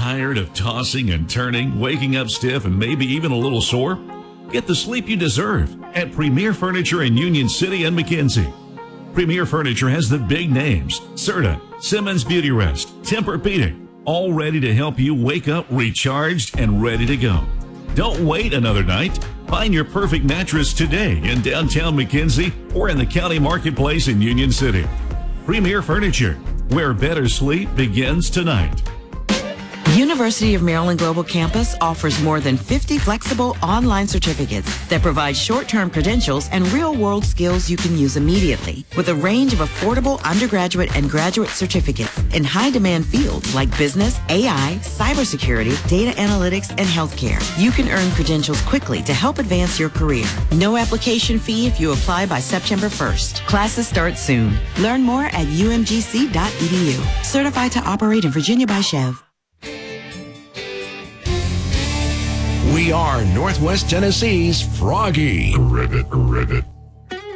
Tired of tossing and turning, waking up stiff, and maybe even a little sore? Get the sleep you deserve at Premier Furniture in Union City and McKenzie. Premier Furniture has the big names: Serta, Simmons Beauty Rest, Tempur-Pedic, all ready to help you wake up recharged and ready to go. Don't wait another night. Find your perfect mattress today in downtown McKenzie or in the county marketplace in Union City. Premier Furniture, where better sleep begins tonight. University of Maryland Global Campus offers more than 50 flexible online certificates that provide short-term credentials and real-world skills you can use immediately, with a range of affordable undergraduate and graduate certificates in high-demand fields like business, AI, cybersecurity, data analytics, and healthcare. You can earn credentials quickly to help advance your career. No application fee if you apply by September 1st. Classes start soon. Learn more at umgc.edu. Certified to operate in Virginia by Chev. We are Northwest Tennessee's Froggy. Ribbit.